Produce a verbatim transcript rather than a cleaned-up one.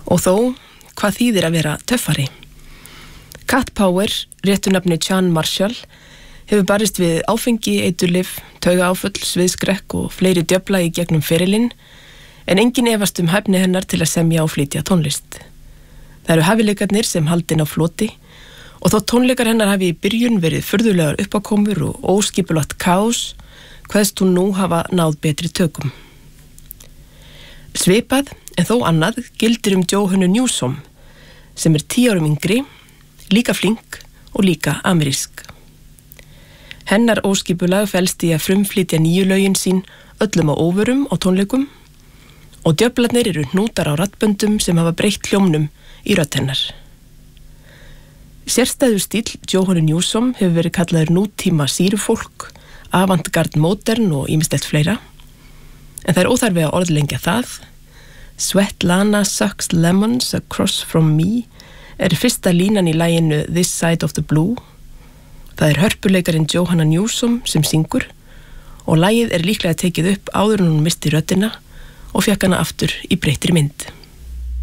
Og þó, hvað þýðir að vera töffari? Cat Power, réttu nafni Chan Marshall, hefur barist við áfengi, eiturlyf, taugaáföll, sviðskrekk og fleiri djöfla í gegnum ferilinn, en engin efast um hæfni hennar til að semja og flytja tónlist. Það eru hæfileikarnir sem haldin á floti og þó tónleikar hennar hafi í byrjun verið furðulegar uppákomur og óskipulagt kaos, hvaðst hún nú hafa náð betri tökum. Svipað, en þó annað, gildir um Johannu Newsom, sem er tíu árum yngri, líka flink og líka amerísk. Hennar óskipulag felst í að frumflytja nýju lögin sín öllum á óvörum og tónleikum og djöflarnir eru hnútar á raddböndum sem hafa breytt hljómnum í rödd hennar. Sérstæður stíll Johannu Newsom hefur verið kallaður nútíma sýrufólk, avantgard modern og ýmislegt fleira, en það er óþarfi að orðlengja það. Svetlana sucks lemons across from me er fyrsta línan í laginu This Side of the Blue. Það er hörpuleikarinn Johanna Newsom sem syngur og lagið er líklega tekið upp áður en hún misti röddina og fékk hana aftur í breyttri mynd.